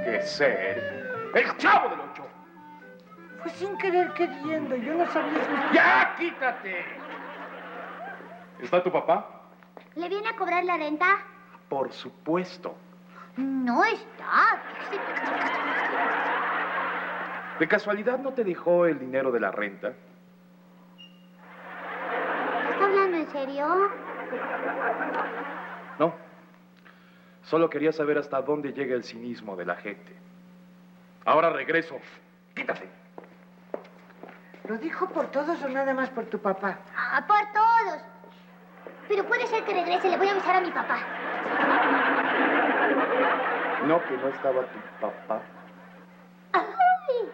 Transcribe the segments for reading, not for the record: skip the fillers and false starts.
que ser el Chavo del Ocho. Fue sin querer queriendo, yo no sabía si... ¡Ya, quítate! ¿Está tu papá? ¿Le viene a cobrar la renta? Por supuesto. No está. ¿De casualidad no te dejó el dinero de la renta? ¿Está hablando en serio? No. Solo quería saber hasta dónde llega el cinismo de la gente. Ahora regreso. Quítate. ¿Lo dijo por todos o nada más por tu papá? Ah, por todos. Pero puede ser que regrese, le voy a avisar a mi papá. No, que no estaba tu papá. ¡Ay!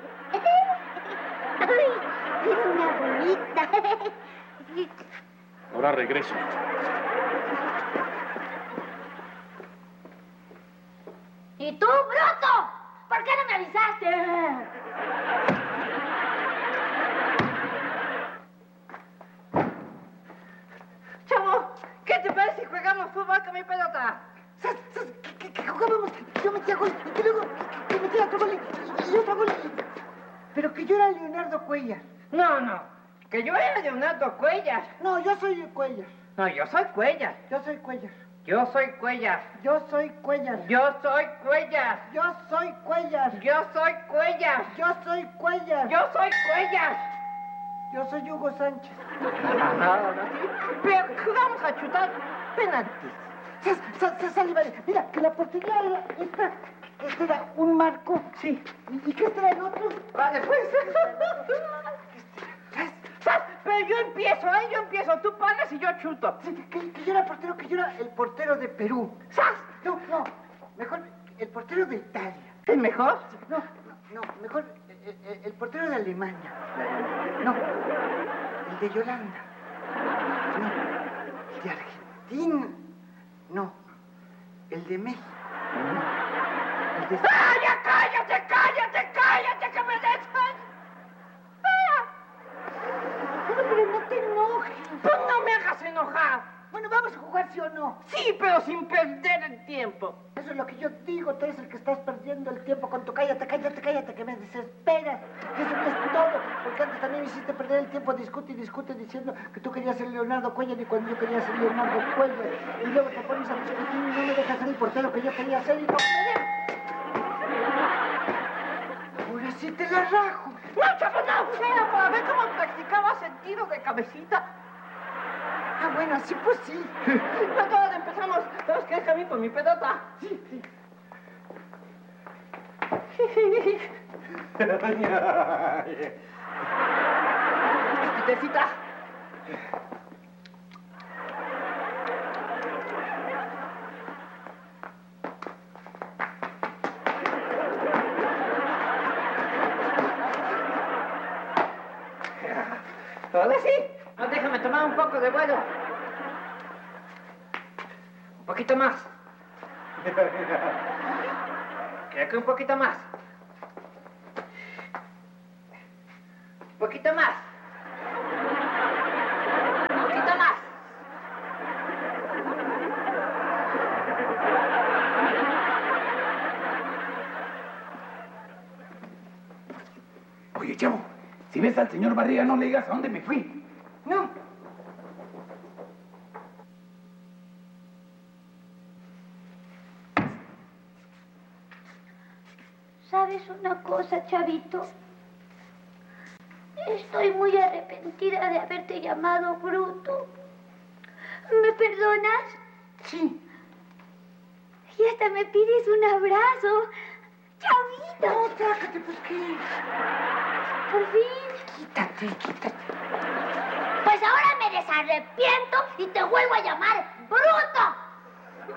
¡Ay! Es una bonita. Ahora regreso. ¿Y tú, bruto? ¿Por qué no me avisaste? Chavo, ¿qué te parece si jugamos fútbol con mi pelota? ¿Qué jugábamos? Yo metía gol, y luego que metía otro gol y otro gol. Pero que yo era Leonardo Cuellar. No, que yo era Leonardo Cuellar. No, yo soy Cuellar. No, yo soy Cuellar. Yo soy Cuellar. Yo soy Cuellar. Yo soy Cuellar. Yo soy Cuellar. Yo soy Cuellar. Yo soy Cuellar. Yo soy Cuellar. Yo soy Cuellar. Yo soy Hugo Sánchez. Ahora sí. Pero jugamos a chutar penaltis. Sale, vale. Mira, que la portería era esta. Este era un marco. Sí. ¿Y qué este era el otro? Vale, pues. Pero yo empiezo, ¿eh? Yo empiezo. Tú pagas y yo chuto. Sí, que yo era portero, que yo era el portero de Perú. ¡Sas! No, mejor el portero de Italia. ¿Es mejor? No, mejor el portero de Alemania. No, el de Yolanda. No, el de Argentina. No, el de México. El de... ¡Ah, ya cállate, que me dejan! Pero no te enojes. Pues no me hagas enojar. Bueno, vamos a jugar, ¿sí o no? Sí, pero sin perder el tiempo. Eso es lo que yo digo, tú eres el que estás perdiendo el tiempo con tu cállate, que me desesperas. Que eso no es todo, porque antes también me hiciste perder el tiempo, discute diciendo que tú querías ser Leonardo Cuellar y cuando yo quería ser Leonardo Cuellar. Y luego te pones a discutir y no me dejas ser el portero que yo quería ser y no me dejas. Ahora sí te la rajo. No, chavo, no. Era para ver cómo practicabas el tiro de cabecita. Ah, bueno, así pues sí. No, todos empezamos. Todos que es a mí por mi pelota. Sí. Espitecita. Ahora sí. No, déjame tomar un poco de vuelo. Un poquito más. Creo que un poquito más. Un poquito más. Un poquito más. Oye, chavo, si ves al señor Barriga, no le digas a dónde me fui. No. ¿Sabes una cosa, Chavito? Estoy muy arrepentida de haberte llamado bruto. ¿Me perdonas? Sí. Y hasta me pides un abrazo. ¡Chavito! No, trácate, pues qué. Por fin. Quítate. Pues ahora me desarrepiento y te vuelvo a llamar bruto.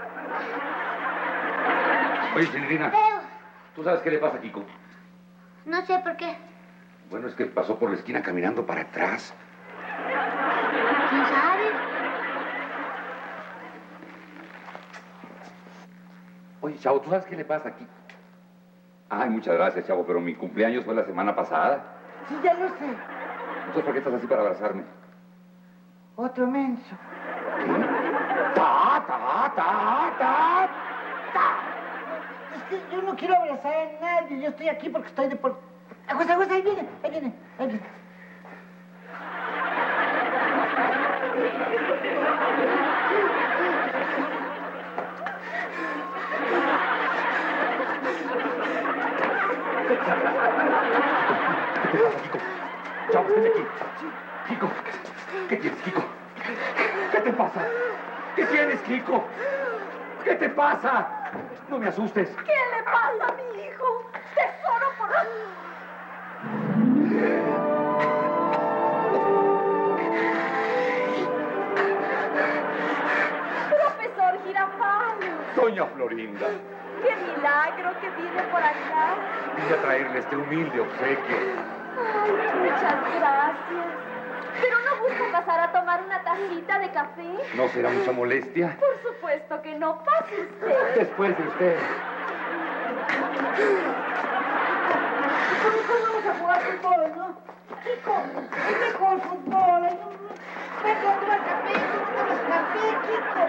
Oye, señorina, ¿tú sabes qué le pasa a Kiko? No sé por qué. Bueno, es que pasó por la esquina caminando para atrás. ¿Quién sabe? Oye, chavo, ¿tú sabes qué le pasa a Kiko? Ay, muchas gracias, chavo, pero mi cumpleaños fue la semana pasada. Sí, ya lo sé. Entonces, ¿por qué estás así para abrazarme? Otro menso. ¿Qué? ¡Ta! Es que yo no quiero abrazar a nadie. Yo estoy aquí porque estoy de por... Aguas, ahí viene, ahí viene, ahí viene. ¿Qué te pasa, Kiko? Chavo, vete aquí. Kiko, ¿qué tienes, Kiko? ¿Qué te pasa? ¿Qué tienes, Kiko? ¿Qué te pasa? No me asustes. ¿Qué le pasa a mi hijo? Tesoro por... Profesor Girafales. Doña Florinda, ¡Qué milagro que viene por acá! vine a traerle este humilde obsequio. Ay, muchas gracias. ¿Pero no busca pasar a tomar una tacita de café? ¿No será mucha molestia? Por supuesto que no. Pase usted. Después de usted. Mejor vamos a jugar fútbol, ¿no? Kiko, es mejor fútbol. Ay, no, venga a tomar café, tú no tomas café, Kiko.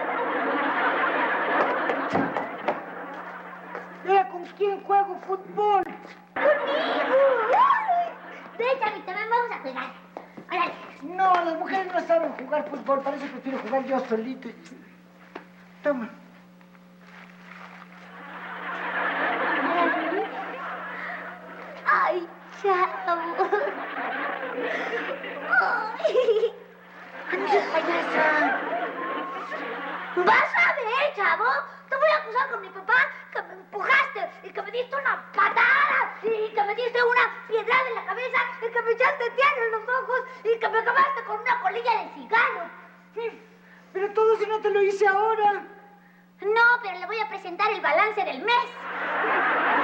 ¿Y ahora con quién juego fútbol? ¡Conmigo! Ven, Chavi, también vamos a jugar. Órale. No, las mujeres no saben jugar fútbol, para eso prefiero jugar yo solito. Toma. Ay, chavo. Ay. Payasa. Vas a ver, chavo. Te voy a acusar con mi papá que me empujaste y que me diste una patada y que me diste una piedrada en la cabeza y que me echaste tierra en los ojos y que me acabaste con una colilla de cigarro. Pero todo eso no te lo hice ahora. No, pero le voy a presentar el balance del mes.